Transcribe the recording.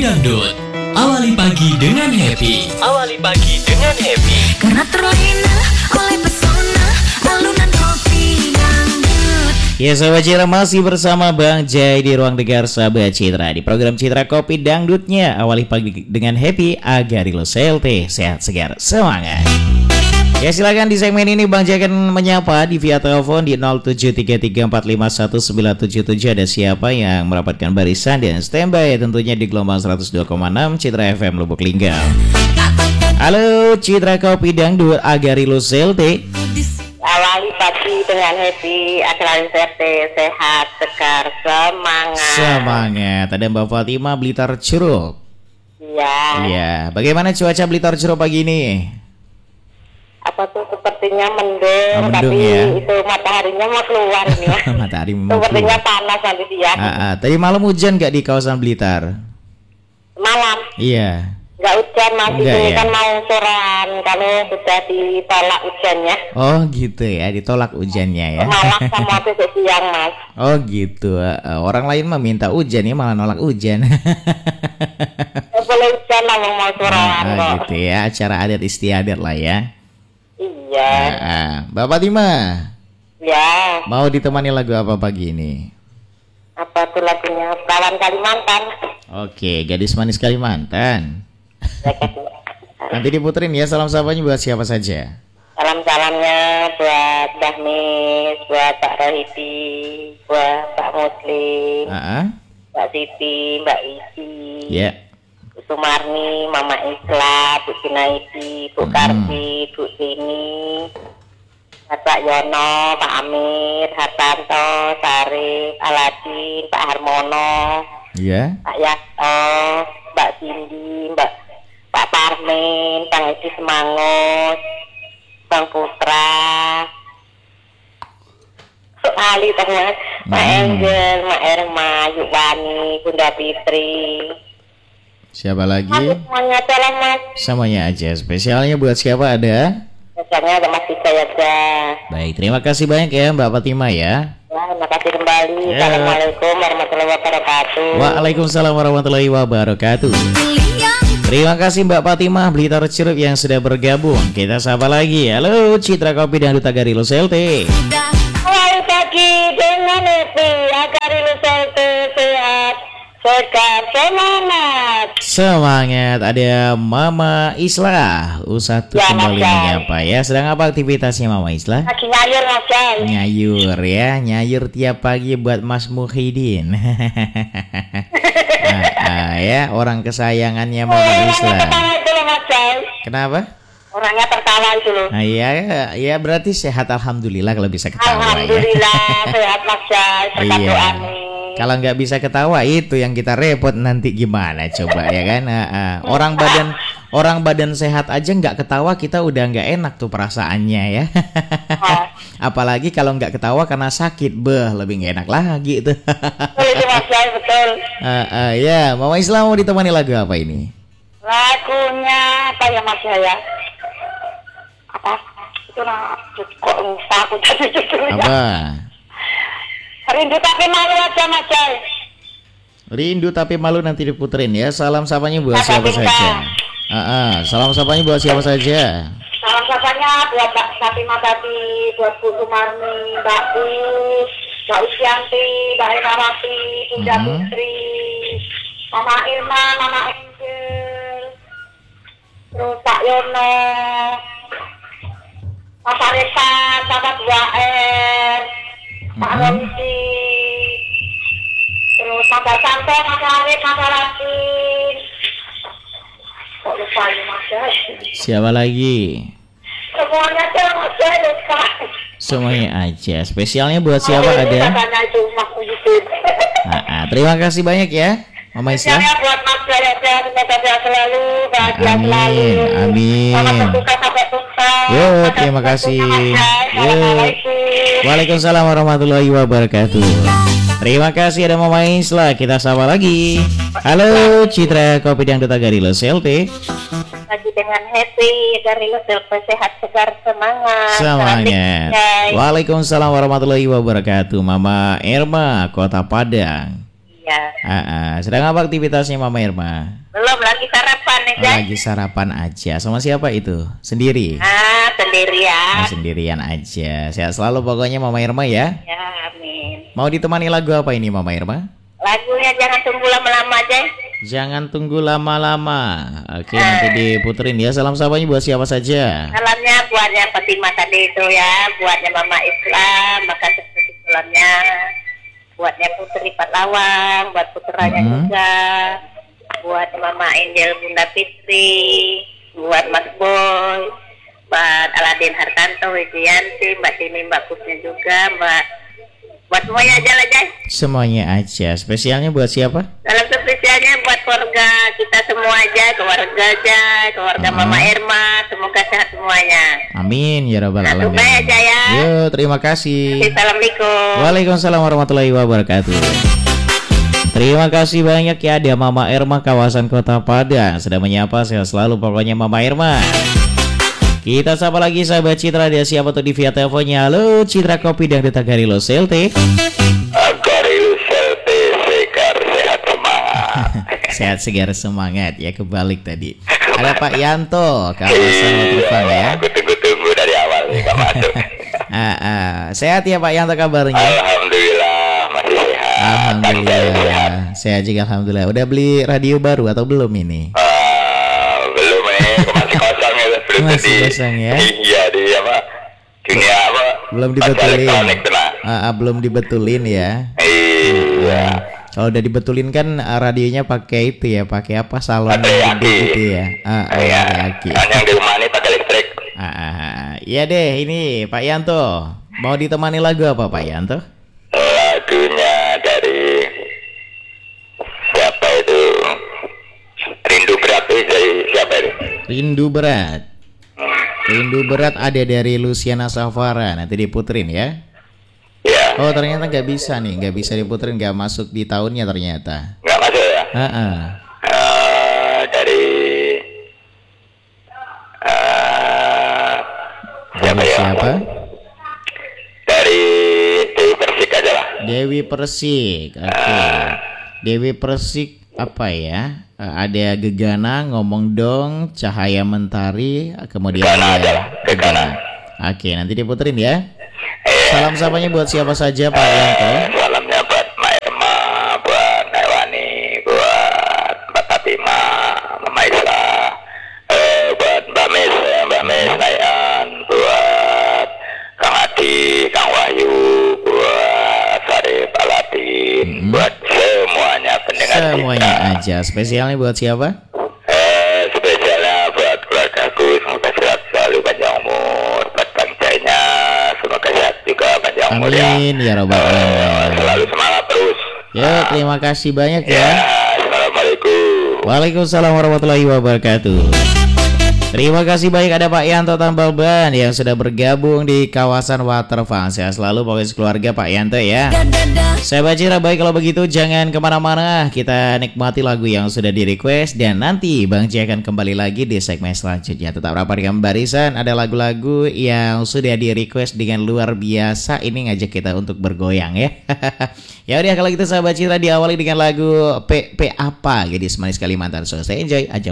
Dangdut. Awali pagi dengan happy. Awali pagi dengan happy. Karena terlena oleh pesona alunan kopi dangdut. Ya Sobat Citra, masih bersama Bang Jai di Ruang Dengar Sahabat Citra di program Citra Kopi Dangdutnya. Awali pagi dengan happy, Agarillo CLT, sehat segar semangat. Ya silakan di segmen ini Bang Jai akan menyapa di via telepon di 0733451977. Ada siapa yang merapatkan barisan dan standby tentunya di gelombang 102,6 Citra FM Lubuk Linggau. Halo Citra Kopi Dangdut, Agarillo CLT. Awali pagi dengan happy, Agarillo CLT, sehat, segar, semangat. Semangat. Ada Mbak Fatima Blitar Curug. Iya. Iya, bagaimana cuaca Blitar Curug pagi ini? Apa tuh sepertinya mendung, mendung tapi ya? Itu mataharinya mau keluar ini. Matahari mau Sepertinya keluar. panas nanti siang. Tadi malam hujan gak di kawasan Blitar? Malam Iya. nggak hujan, masih Enggak ini ya? kan mau soran kalau sudah ditolak hujannya. Oh gitu ya, ditolak hujannya ya. Malam sama besok siang mas. Oh gitu. Orang lain mah minta hujan ya, malah nolak hujan. Nggak boleh hujan lah mau soran kok. Gitu ya, acara adat istiadat lah ya. Iya. Mbak Fatima, Ya. mau ditemani lagu apa pagi ini? Apa tuh lagunya? Perawan Kalimantan. Oke, Gadis Manis Kalimantan. Nanti diputerin ya, salam sapanya buat siapa saja. Salam-salamnya buat Mbak Mis, buat Pak Rohidi, buat Pak Muslim, Mbak Siti, Mbak Isi, Ya. Bu Sumarni, Mama Isla, Bu Junaidi, Bu Karti, Bu Sini, Pak Yono, Pak Amir, Hartanto, Sarif, Aladin, Pak Harmono, Iya. Pak Yato, Mbak Cindy, Pak Parmin, Bang Edi Semangut, Bang Putra, Ali Tengah, Mak Angel, Mak Erma, Yuwani, Bunda Fitri. Siapa lagi? Semuanya salam mas. Semuanya aja. Spesialnya buat siapa ada? Biasanya ada Mas Hidayat ya. Baik, terima kasih banyak ya Mbak Fatima ya. Ya, terima kasih kembali. Ya. Assalamualaikum warahmatullahi wabarakatuh. Waalaikumsalam warahmatullahi wabarakatuh. Terima kasih Mbak Fatimah Blitar Curug yang sudah bergabung. Kita sapa lagi. Halo Citra Kopi Dangdut Agarillo CLT. Awal pagi dengan happy, Agarillo CLT, sehat, segar, semangat. Semangat. Ada Mama Islah U1 Ya, kembali Mas. menyapa ya. Sedang apa aktivitasnya Mama Islah? Lagi nyayur mas Jai. Nyayur ya, nyayur tiap pagi buat Mas Muhyiddin. Ya, orang kesayangannya Mama Orangnya Islah. tertawa itu loh mas Jai. Kenapa? Orangnya tertawa itu loh. Nah, ya berarti sehat alhamdulillah kalau bisa ketawa ya. Alhamdulillah sehat mas Jai. Berkat Iya. doamu. Kalau nggak bisa ketawa itu yang kita repot nanti gimana coba ya kan? Orang badan sehat aja nggak ketawa kita udah nggak enak tuh perasaannya ya. Apalagi kalau nggak ketawa karena sakit, lebih nggak enak lagi itu. Betul itu mas Jai, betul. Ya, Mama Islam mau ditemani lagu apa ini? Lagunya apa ya mas Jaya? Apa? Itu kok lupa aku jadi judulnya. Apa? Rindu tapi malu aja mas Jai. Rindu tapi malu nanti diputerin ya. Salam sapanya buat Kakak siapa Bintang. saja. Salam sapanya buat siapa saja. Salam sapanya buat Mbak Fatimah tadi, buat Bu Sumarni, Mbak Bu, Mbak Usyanti, Mbak Enawati, Bunda Putri, Mama Irma, Mama Angel, terus Pak Yono, Pak Paresan, Pak 2R, Pak Romsi, terus Pak Santo, Mas Arif, Mas Aladdin. Kok lupa ini Mas Jai? Siapa lagi? Semuanya tuh Mas Jai lupa. Semuanya aja. Spesialnya buat siapa ada? Katanya itu Mas Muhyiddin. Terima kasih banyak ya, Mama Islam. Spesialnya buat Mas Jai, semoga sehat selalu, bahagia Amin, selalu. amin. Selamat berbuka sampai tuntas. Yo, terima kasih. Yo. Assalamualaikum. Waalaikumsalam warahmatullahi wabarakatuh. Terima kasih ada Mama Isla. Kita sapa lagi. Halo Citra Kopi Dangdut Agarillo CLT. Lagi dengan happy, Agarillo CLT, sehat, segar, semangat. Semangat. Waalaikumsalam warahmatullahi wabarakatuh. Mama Erma Kota Padang. Ya. Sedang apa aktivitasnya Mama Irma? Belum lagi sarapan nih, Jay. Lagi sarapan aja. Sama siapa itu? Sendiri? Sendirian. Sendirian aja. Sehat selalu pokoknya Mama Irma ya. Ya, amin. Mau ditemani lagu apa ini Mama Irma? Lagunya jangan tunggu lama-lama, Jay. Jangan tunggu lama-lama. Oke, nanti diputerin ya. Salam sabanya buat siapa saja? Salamnya buatnya Fatimah tadi itu ya, buatnya Mama Islam, makasih salamnya. Buatnya Putri Patlawang, buat putranya juga, buat Mama Angel Bunda Fitri, buat Mas Boy, buat Aladin Hartanto, Wijianti, Mbak Tini, Mbak Kusnya juga, buat semuanya aja lah, Jay. Semuanya aja. Spesialnya buat siapa? Salam spesialnya buat keluarga kita semua aja, keluarga Jay, keluarga Mama Irma, semoga sehat semuanya. Amin ya rabbal alamin. Baik aja ya. Yo, terima kasih. Assalamualaikum. Waalaikumsalam warahmatullahi wabarakatuh. Terima kasih banyak ya ada Mama Irma kawasan Kota Padang. Sudah menyapa, sehat selalu pokoknya Mama Irma. Kita sapa lagi sahabat Citra, dia siapa tuh di via teleponnya? Halo Citra Kopi dan Deta Garilo Selte. Garilo Selte segar sehat semangat. Sehat segar semangat ya, kebalik tadi. Ada Pak Yanto kawasan Waterfront ya. Aku tunggu dari awal nih gak masuk. Sehat ya Pak Yanto kabarnya? Alhamdulillah masih sehat. Alhamdulillah. Sehat juga alhamdulillah. Udah beli radio baru atau belum ini? Belum masih kosong ya. Masih kosong ya. Iya di apa? Dunia apa? Belum dibetulin. Elektronik, belum dibetulin ya. Iya. Kalau udah dibetulin kan radionya pakai itu ya, pakai apa salon Baterai gede aki. gitu ya. Iya. Aki. Kan yang di rumah ini pakai listrik. Iya deh, ini Pak Yanto. Mau ditemani lagu apa Pak Yanto? Lagunya dari siapa itu? Rindu Berat itu dari siapa itu? Rindu Berat. Rindu Berat ada dari Luciana Safara. Nanti diputerin ya. Ya. Oh ternyata nggak bisa nih, nggak bisa diputerin, nggak masuk di tahunnya ternyata. Nggak masuk ya? Dari Dari siapa? Dari Dewi Persik aja lah. Dewi Persik. Oke. Dewi Persik apa ya? Ada Gegana, Ngomong Dong, Cahaya Mentari, kemudian Gegana ada aja lah, Gegana. Oke, nanti diputerin ya. Salam sapanya buat siapa saja Pak Yanto? Salamnya buat Mbak Emma, buat Naiwani, buat Mbak Fatima, Mama Isla, buat Mbak Mes Nayan, buat Kang Adi, Kang Wahyu, buat Sarif Aladin, buat semuanya pendengar Semuanya kita. aja. Spesialnya buat siapa? Spesialnya buat keluargaku, semoga sehat selalu, panjang umur, buat bangsanya, semoga sehat juga, panjang umur ya. Amin ya robbal alamin. Selalu semangat terus. Ya, terima kasih banyak Ya, ya. Assalamualaikum. Waalaikumsalam warahmatullahi wabarakatuh. Terima kasih banyak ada Pak Yanto Tambal Ban yang sudah bergabung di kawasan Waterfront. Sehat selalu pokoknya keluarga Pak Yanto ya. Saya Citra, baik kalau begitu jangan kemana-mana. Kita nikmati lagu yang sudah di request dan nanti Bang C akan kembali lagi di segmen selanjutnya. Tetap rapatkan barisan, ada lagu-lagu yang sudah di request dengan luar biasa. Ini ngajak kita untuk bergoyang ya. Ya udah kalau gitu sahabat Citra, diawali dengan lagu P apa Gadis Manis Kalimantan. So stay enjoy aja.